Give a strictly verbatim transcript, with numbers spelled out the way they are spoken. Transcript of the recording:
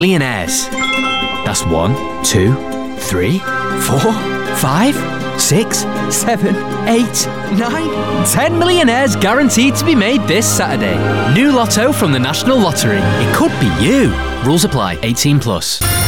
Millionaires. That's one, two, three, four, five, six, seven, eight, nine, ten millionaires guaranteed to be made this Saturday. New lotto from the National Lottery. It could be you. Rules apply. eighteen plus.